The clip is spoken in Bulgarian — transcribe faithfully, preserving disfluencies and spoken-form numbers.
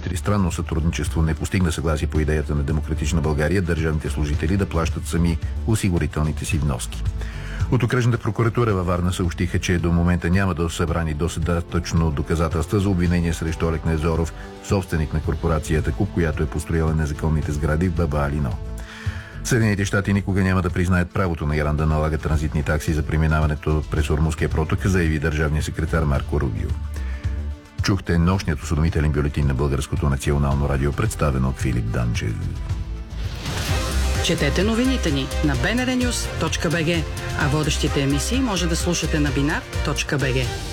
тристранно сътрудничество не постигна съгласие по идеята на Демократична България държавните служители да плащат сами осигурителните си вноски. От окръжната прокуратура във Варна съобщиха, че до момента няма да събрани достатъчно доказателства за обвинение срещу Олег Невзоров, собственик на корпорацията КУП, която е построила незаконните сгради в Баба Алино. Съединените щати никога няма да признаят правото на Иран да налага транзитни такси за преминаването през Ормузския проток, заяви държавния секретар Марко Рубио. Чухте нощният осведомителен бюлетин на Българското национално радио, представен от Филип Данчев. Четете новините ни на би ен ар нюс точка би джи, а водещите емисии може да слушате на бинар точка би джи.